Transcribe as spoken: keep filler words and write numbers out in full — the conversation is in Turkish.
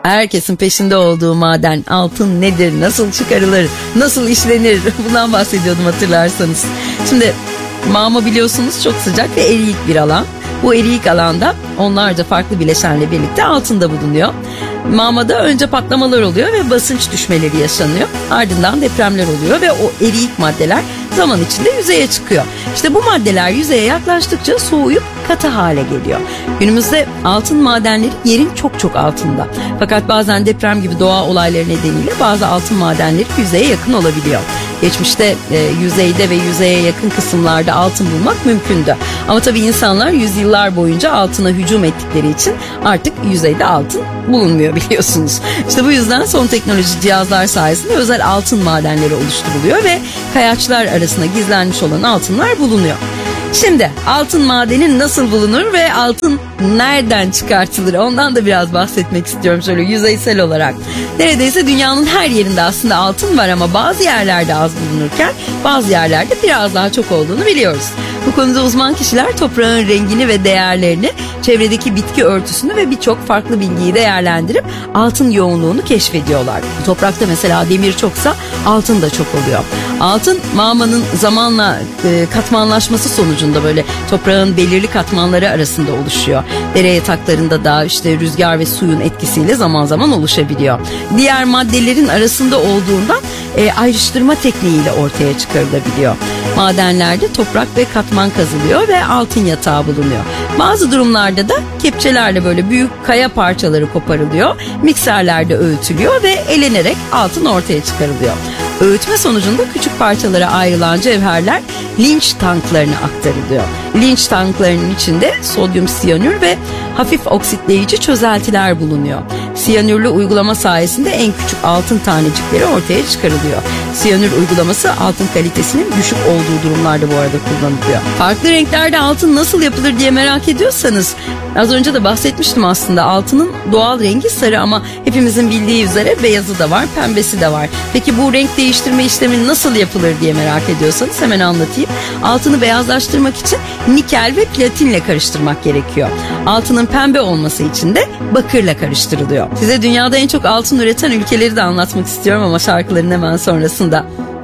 herkesin peşinde olduğu maden altın nedir, nasıl çıkarılır, nasıl işlenir, bundan bahsediyordum hatırlarsanız. Şimdi mağma biliyorsunuz çok sıcak ve eriyik bir alan. Bu eriyik alanda onlarca farklı bileşenle birlikte altın da bulunuyor. Mağmada önce patlamalar oluyor ve basınç düşmeleri yaşanıyor. Ardından depremler oluyor ve o eriyik maddeler zaman içinde yüzeye çıkıyor. İşte bu maddeler yüzeye yaklaştıkça soğuyup katı hale geliyor. Günümüzde altın madenleri yerin çok çok altında. Fakat bazen deprem gibi doğa olayları nedeniyle bazı altın madenleri yüzeye yakın olabiliyor. Geçmişte e, yüzeyde ve yüzeye yakın kısımlarda altın bulmak mümkündü. Ama tabii insanlar yüzyıllar boyunca altına hücum ettikleri için artık yüzeyde altın bulunmuyor biliyorsunuz. İşte bu yüzden son teknoloji cihazlar sayesinde özel altın madenleri oluşturuluyor ve kayaçlar arasında gizlenmiş olan altınlar bulunuyor. Şimdi altın madeni nasıl bulunur ve altın nereden çıkartılır, ondan da biraz bahsetmek istiyorum şöyle yüzeysel olarak. Neredeyse dünyanın her yerinde aslında altın var ama bazı yerlerde az bulunurken bazı yerlerde biraz daha çok olduğunu biliyoruz. Bu konuda uzman kişiler toprağın rengini ve değerlerini, çevredeki bitki örtüsünü ve birçok farklı bilgiyi değerlendirip altın yoğunluğunu keşfediyorlar. Toprakta mesela demir çoksa altın da çok oluyor. Altın mağmanın zamanla e, katmanlaşması sonucunda böyle toprağın belirli katmanları arasında oluşuyor. Dere yataklarında da işte rüzgar ve suyun etkisiyle zaman zaman oluşabiliyor. Diğer maddelerin arasında olduğundan e, ayrıştırma tekniğiyle ortaya çıkarılabiliyor. Madenlerde toprak ve katman kazılıyor ve altın yatağı bulunuyor. Bazı durumlarda da kepçelerle böyle büyük kaya parçaları koparılıyor, mikserlerde öğütülüyor ve elenerek altın ortaya çıkarılıyor. Öğütme sonucunda küçük parçalara ayrılan cevherler linç tanklarına aktarılıyor. Linç tanklarının içinde sodyum siyanür ve hafif oksitleyici çözeltiler bulunuyor. Siyanürlü uygulama sayesinde en küçük altın tanecikleri ortaya çıkarılıyor. Siyanür uygulaması altın kalitesinin düşük olduğu durumlarda bu arada kullanılıyor. Farklı renklerde altın nasıl yapılır diye merak ediyorsanız, az önce de bahsetmiştim aslında, altının doğal rengi sarı ama hepimizin bildiği üzere beyazı da var, pembesi de var. Peki bu renk değiştirme işlemi nasıl yapılır diye merak ediyorsanız hemen anlatayım. Altını beyazlaştırmak için nikel ve platinle karıştırmak gerekiyor. Altının pembe olması için de bakırla karıştırılıyor. Size dünyada en çok altın üreten ülkeleri de anlatmak istiyorum ama şarkıların hemen sonrasında.